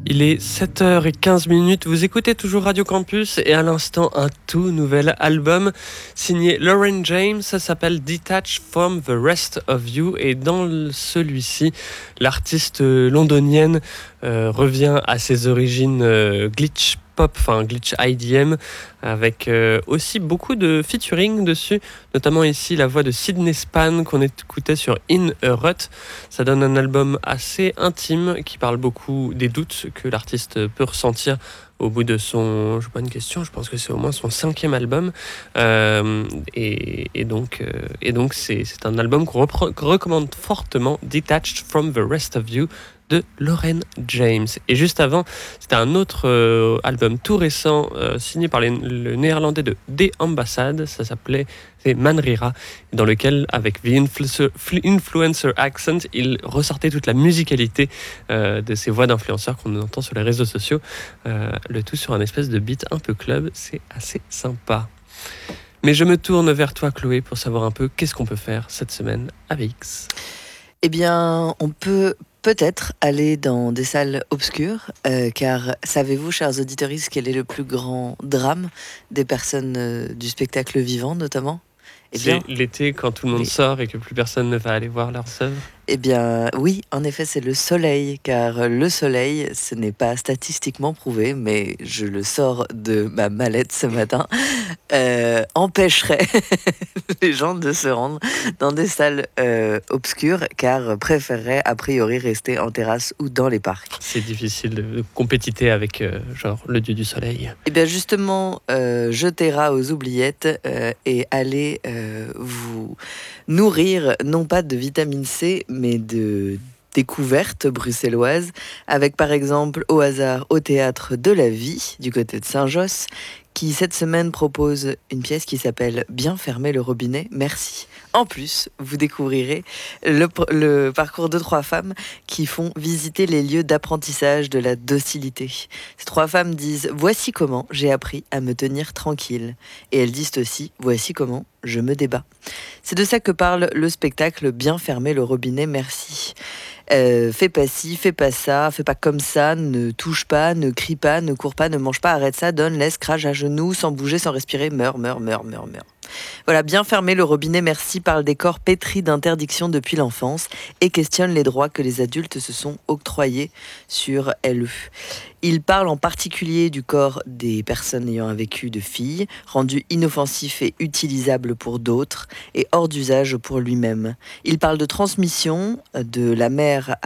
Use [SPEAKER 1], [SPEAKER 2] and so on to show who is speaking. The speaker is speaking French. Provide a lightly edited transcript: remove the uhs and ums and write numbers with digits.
[SPEAKER 1] Il est 7h15, vous écoutez toujours Radio Campus et à l'instant un tout nouvel album signé Lauren James, ça s'appelle Detached from the Rest of You et dans celui-ci l'artiste londonienne revient à ses origines glitch pop, enfin glitch IDM, avec aussi beaucoup de featuring dessus, notamment ici la voix de Sydney Span qu'on écoutait sur In a Rut. Ça donne un album assez intime qui parle beaucoup des doutes que l'artiste peut ressentir au bout de son, je bonne question, je pense que c'est au moins son 5e album, et donc c'est un album qu'on recommande fortement, Detached from the Rest of You de Lauren James. Et juste avant, c'était un autre album tout récent signé par le néerlandais de The Ambassade, ça s'appelait Manrira, dans lequel, avec The Influencer Accent, il ressortait toute la musicalité de ces voix d'influenceurs qu'on entend sur les réseaux sociaux, le tout sur un espèce de beat un peu club, c'est assez sympa. Mais je me tourne vers toi, Chloé, pour savoir un peu qu'est-ce qu'on peut faire cette semaine à VX.
[SPEAKER 2] Eh bien, on peut peut-être aller dans des salles obscures, car savez-vous, chers auditeurs, quel est le plus grand drame des personnes du spectacle vivant, notamment ?
[SPEAKER 1] C'est l'été, quand tout le monde sort et que plus personne ne va aller voir leurs œuvres.
[SPEAKER 2] Eh bien, oui, en effet, c'est le soleil, car le soleil, ce n'est pas statistiquement prouvé, mais je le sors de ma mallette ce matin, empêcherait les gens de se rendre dans des salles obscures, car préféreraient a priori rester en terrasse ou dans les parcs.
[SPEAKER 1] C'est difficile de compétiter avec genre le dieu du soleil.
[SPEAKER 2] Eh bien justement, jetez ras aux oubliettes et allez vous nourrir, non pas de vitamine C, mais de découvertes bruxelloises, avec par exemple au hasard au Théâtre de la Vie, du côté de Saint-Josse, qui cette semaine propose une pièce qui s'appelle « Bien fermer le robinet, merci ». En plus, vous découvrirez le parcours de 3 femmes qui font visiter les lieux d'apprentissage de la docilité. Ces 3 femmes disent « Voici comment j'ai appris à me tenir tranquille ». Et elles disent aussi « Voici comment je me débat ». C'est de ça que parle le spectacle « Bien fermer le robinet, merci ». Fais pas ci, fais pas ça, fais pas comme ça, ne touche pas, ne crie pas, ne cours pas, ne mange pas, arrête ça, donne, laisse, crache à genoux, sans bouger, sans respirer, meurs. Voilà, Bien fermer le robinet, merci parle des corps pétris d'interdictions depuis l'enfance et questionne les droits que les adultes se sont octroyés sur LE. Il parle en particulier du corps des personnes ayant un vécu de filles, rendu inoffensif et utilisable pour d'autres et hors d'usage pour lui-même. Il parle de transmission de la mère